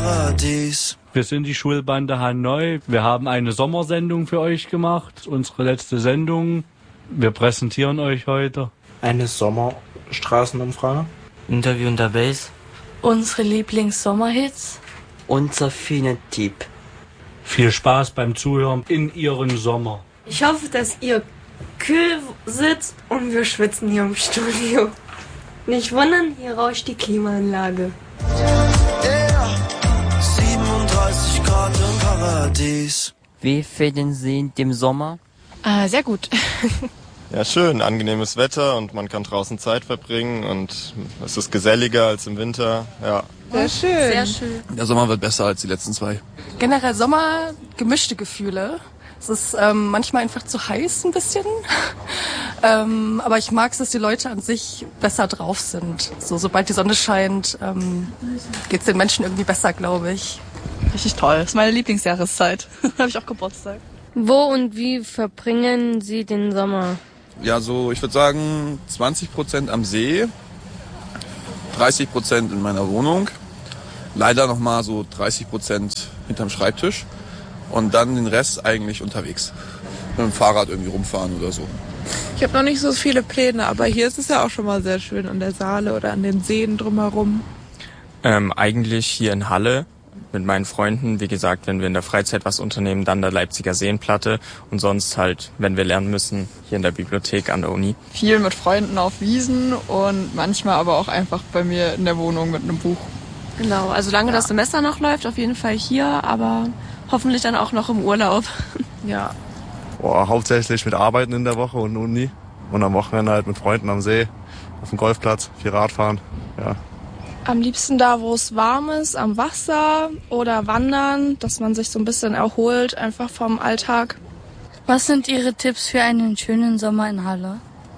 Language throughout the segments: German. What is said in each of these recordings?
Paradies. Wir sind die Schulbande Hanoi. Wir haben eine Sommersendung für euch gemacht, unsere letzte Sendung. Wir präsentieren euch heute eine Sommerstraßenumfrage, Interview und der Bass, unsere Lieblings-Sommerhits, unser Phänotyp. Viel Spaß beim Zuhören in Ihren Sommer. Ich hoffe, dass ihr kühl sitzt und wir schwitzen hier im Studio. Nicht wundern, hier rauscht die Klimaanlage. 37 Grad im Paradies. Wie finden Sie den Sommer? Sehr gut. Ja, schön, angenehmes Wetter und man kann draußen Zeit verbringen und es ist geselliger als im Winter, ja. Sehr schön. Sehr schön. Der Sommer wird besser als die letzten 2. Generell Sommer, gemischte Gefühle. Es ist manchmal einfach zu heiß ein bisschen. Aber ich mag es, dass die Leute an sich besser drauf sind. So, sobald die Sonne scheint, geht's den Menschen irgendwie besser, glaube ich. Richtig toll. Das ist meine Lieblingsjahreszeit. Habe ich auch Geburtstag. Wo und wie verbringen Sie den Sommer? Ja, so, ich würde sagen 20% am See, 30% in meiner Wohnung, leider nochmal so 30% hinterm Schreibtisch und dann den Rest eigentlich unterwegs. Mit dem Fahrrad irgendwie rumfahren oder so. Ich habe noch nicht so viele Pläne, aber hier ist es ja auch schon mal sehr schön an der Saale oder an den Seen drumherum. Eigentlich hier in Halle mit meinen Freunden. Wie gesagt, wenn wir in der Freizeit was unternehmen, dann der Leipziger Seenplatte und sonst halt, wenn wir lernen müssen, hier in der Bibliothek an der Uni. Viel mit Freunden auf Wiesen und manchmal aber auch einfach bei mir in der Wohnung mit einem Buch. Genau, also solange das Semester noch läuft, auf jeden Fall hier, aber hoffentlich dann auch noch im Urlaub. Ja. Hauptsächlich mit Arbeiten in der Woche und Uni und am Wochenende halt mit Freunden am See, auf dem Golfplatz, viel Radfahren, ja. Am liebsten da, wo es warm ist, am Wasser oder wandern, dass man sich so ein bisschen erholt, einfach vom Alltag. Was sind Ihre Tipps für einen schönen Sommer in Halle?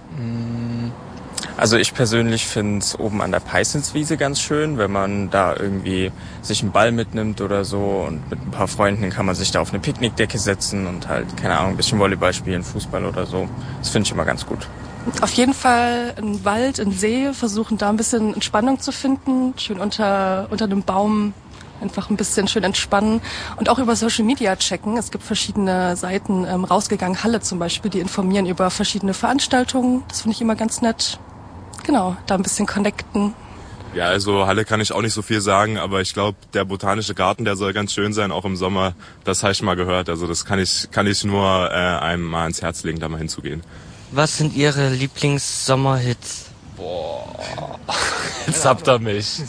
Also ich persönlich finde es oben an der Peißenswiese ganz schön, wenn man da irgendwie sich einen Ball mitnimmt oder so und mit ein paar Freunden kann man sich da auf eine Picknickdecke setzen und halt, keine Ahnung, ein bisschen Volleyball spielen, Fußball oder so. Das finde ich immer ganz gut. Auf jeden Fall ein Wald, ein See, versuchen da ein bisschen Entspannung zu finden, schön unter einem Baum einfach ein bisschen schön entspannen und auch über Social Media checken. Es gibt verschiedene Seiten, rausgegangen, Halle zum Beispiel, die informieren über verschiedene Veranstaltungen. Das finde ich immer ganz nett. Genau, da ein bisschen connecten. Ja, also Halle kann ich auch nicht so viel sagen, aber ich glaube, der botanische Garten, der soll ganz schön sein, auch im Sommer. Das habe ich mal gehört. Also das kann ich nur einem mal ans Herz legen, da mal hinzugehen. Was sind Ihre Lieblings-Sommerhits? Boah, jetzt habt ihr mich.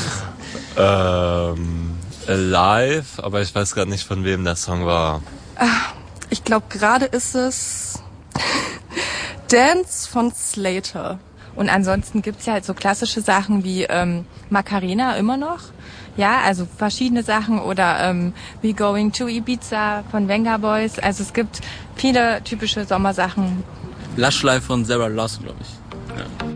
Alive, aber ich weiß gerade nicht, von wem der Song war. Ich glaube, gerade ist es Dance von Slater. Und ansonsten gibt's ja halt so klassische Sachen wie Macarena immer noch. Ja, also verschiedene Sachen oder We Going to Ibiza von Venga Boys. Also es gibt viele typische Sommersachen. Lush Life von Sarah Lost, glaube ich.